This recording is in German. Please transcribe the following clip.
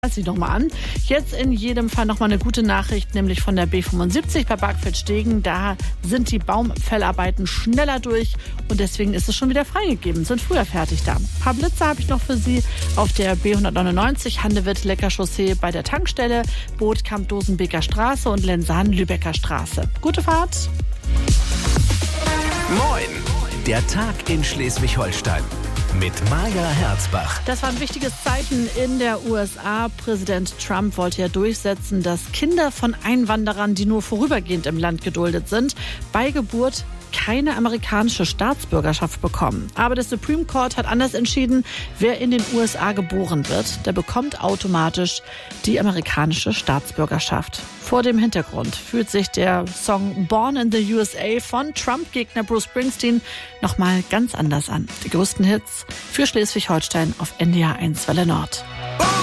hört sie nochmal an. Jetzt in jedem Fall nochmal eine gute Nachricht, nämlich von der B75 bei Barkfeld-Stegen. Da sind die Baumfellarbeiten schneller durch und deswegen ist es schon wieder freigegeben. Sind früher fertig da. Ein paar Blitze habe ich noch für Sie auf der B199 Handewitt-Lecker-Chaussee bei der Tankstelle, Bootkamp-Dosenbeker Straße und Lenzahn-Lübecker Straße. Gute Fahrt! Moin! Der Tag in Schleswig-Holstein mit Maja Herzbach. Das waren wichtige Zeiten in der USA. Präsident Trump wollte ja durchsetzen, dass Kinder von Einwanderern, die nur vorübergehend im Land geduldet sind, bei Geburt keine amerikanische Staatsbürgerschaft bekommen. Aber der Supreme Court hat anders entschieden. Wer in den USA geboren wird, der bekommt automatisch die amerikanische Staatsbürgerschaft. Vor dem Hintergrund fühlt sich der Song Born in the USA von Trump-Gegner Bruce Springsteen nochmal ganz anders an. Die größten Hits für Schleswig-Holstein auf NDR 1 Welle Nord.